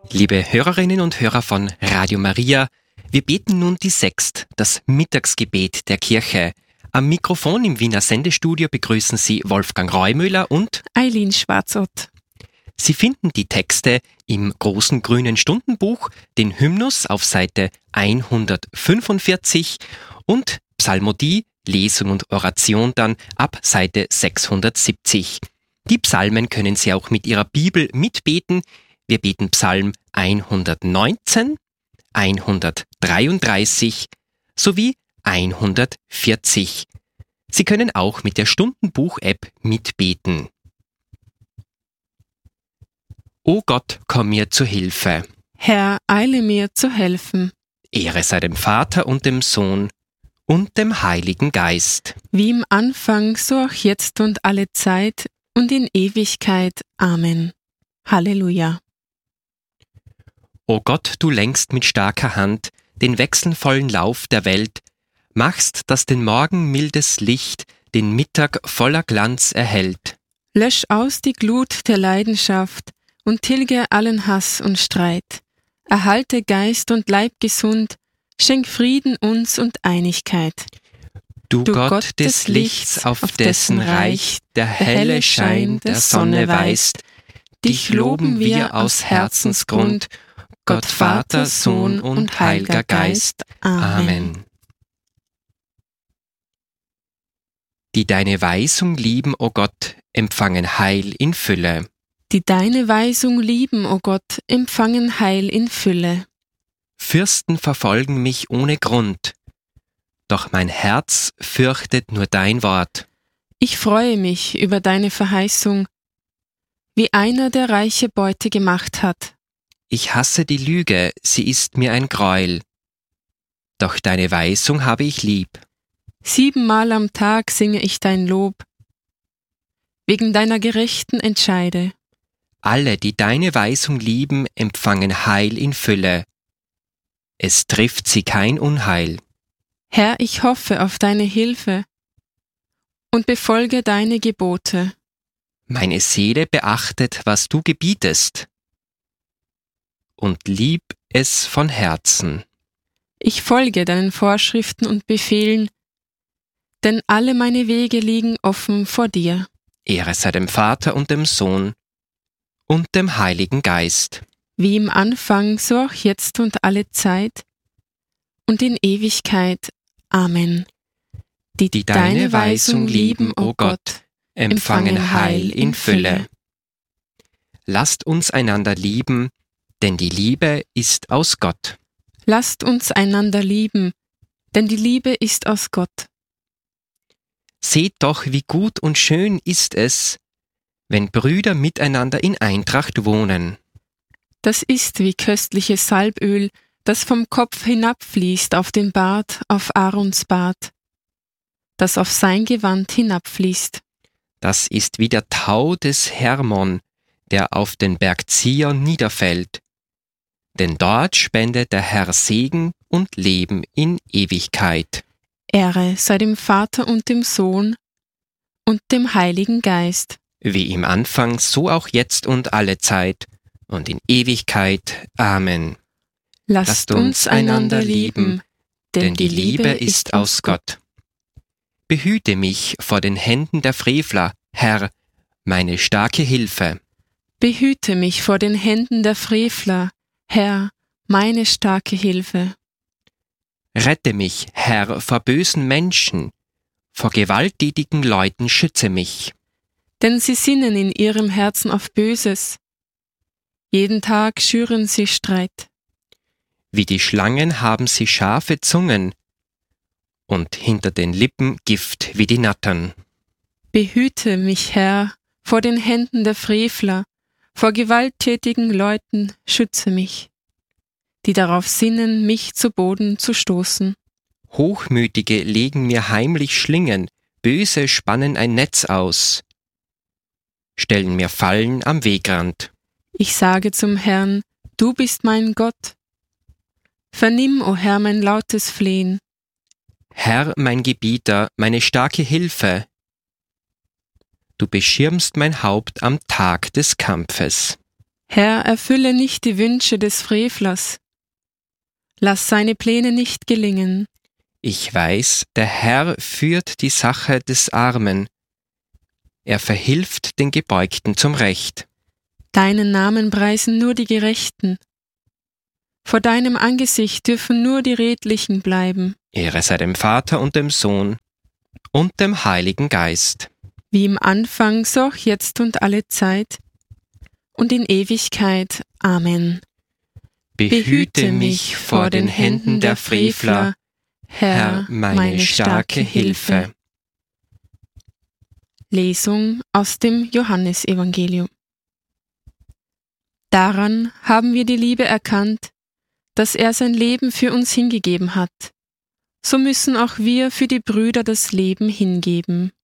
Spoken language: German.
Liebe Hörerinnen und Hörer von Radio Maria, wir beten nun die Sext, das Mittagsgebet der Kirche. Am Mikrofon im Wiener Sendestudio begrüßen Sie Wolfgang Reumüller und Eileen Schwarzott. Sie finden die Texte im großen grünen Stundenbuch, den Hymnus auf Seite 145 und Psalmodie, Lesung und Oration dann ab Seite 670. Die Psalmen können Sie auch mit Ihrer Bibel mitbeten. Wir beten Psalm 119, 133 sowie 140. Sie können auch mit der Stundenbuch-App mitbeten. O Gott, komm mir zu Hilfe. Herr, eile mir zu helfen. Ehre sei dem Vater und dem Sohn und dem Heiligen Geist. Wie im Anfang, so auch jetzt und alle Zeit und in Ewigkeit. Amen. Halleluja. O Gott, du lenkst mit starker Hand den wechselvollen Lauf der Welt, machst, dass den Morgen mildes Licht den Mittag voller Glanz erhellt. Lösch aus die Glut der Leidenschaft und tilge allen Hass und Streit. Erhalte Geist und Leib gesund, schenk Frieden uns und Einigkeit. Du Gott des Lichts, auf dessen Reich der helle Schein der Sonne weist, dich loben wir aus Herzensgrund, Gott Vater, Sohn und Heiliger Geist. Amen. Die deine Weisung lieben, o Gott, empfangen Heil in Fülle. Die deine Weisung lieben, o Gott, empfangen Heil in Fülle. Fürsten verfolgen mich ohne Grund, doch mein Herz fürchtet nur dein Wort. Ich freue mich über deine Verheißung, wie einer, der reiche Beute gemacht hat. Ich hasse die Lüge, sie ist mir ein Gräuel. Doch deine Weisung habe ich lieb. 7-mal am Tag singe ich dein Lob, wegen deiner gerechten Entscheide. Alle, die deine Weisung lieben, empfangen Heil in Fülle. Es trifft sie kein Unheil. Herr, ich hoffe auf deine Hilfe und befolge deine Gebote. Meine Seele beachtet, was du gebietest, und lieb es von Herzen. Ich folge deinen Vorschriften und Befehlen, denn alle meine Wege liegen offen vor dir. Ehre sei dem Vater und dem Sohn und dem Heiligen Geist. Wie im Anfang, so auch jetzt und alle Zeit und in Ewigkeit. Amen. Die deine Weisung lieben, o Gott, empfangen Heil in Fülle. Lasst uns einander lieben, denn die Liebe ist aus Gott. Lasst uns einander lieben, denn die Liebe ist aus Gott. Seht doch, wie gut und schön ist es, wenn Brüder miteinander in Eintracht wohnen. Das ist wie köstliches Salböl, das vom Kopf hinabfließt auf den Bart, auf Aarons Bart, das auf sein Gewand hinabfließt. Das ist wie der Tau des Hermon, der auf den Berg Zion niederfällt. Denn dort spendet der Herr Segen und Leben in Ewigkeit. Ehre sei dem Vater und dem Sohn und dem Heiligen Geist. Wie im Anfang, so auch jetzt und alle Zeit und in Ewigkeit. Amen. Lasst uns einander lieben, denn die Liebe ist aus Gott. Behüte mich vor den Händen der Frevler, Herr, meine starke Hilfe. Behüte mich vor den Händen der Frevler, Herr, meine starke Hilfe. Rette mich, Herr, vor bösen Menschen, vor gewalttätigen Leuten schütze mich. Denn sie sinnen in ihrem Herzen auf Böses. Jeden Tag schüren sie Streit. Wie die Schlangen haben sie scharfe Zungen und hinter den Lippen Gift wie die Nattern. Behüte mich, Herr, vor den Händen der Frevler, vor gewalttätigen Leuten schütze mich, die darauf sinnen, mich zu Boden zu stoßen. Hochmütige legen mir heimlich Schlingen, Böse spannen ein Netz aus, stellen mir Fallen am Wegrand. Ich sage zum Herrn, du bist mein Gott. Vernimm, o Herr, mein lautes Flehen. Herr, mein Gebieter, meine starke Hilfe. Du beschirmst mein Haupt am Tag des Kampfes. Herr, erfülle nicht die Wünsche des Frevlers. Lass seine Pläne nicht gelingen. Ich weiß, der Herr führt die Sache des Armen. Er verhilft den Gebeugten zum Recht. Deinen Namen preisen nur die Gerechten. Vor deinem Angesicht dürfen nur die Redlichen bleiben. Ehre sei dem Vater und dem Sohn und dem Heiligen Geist. Wie im Anfang, so auch jetzt und alle Zeit und in Ewigkeit. Amen. Behüte mich vor den Händen der Frevler, Herr, meine starke Hilfe. Lesung aus dem Johannesevangelium. Daran haben wir die Liebe erkannt, dass er sein Leben für uns hingegeben hat. So müssen auch wir für die Brüder das Leben hingeben.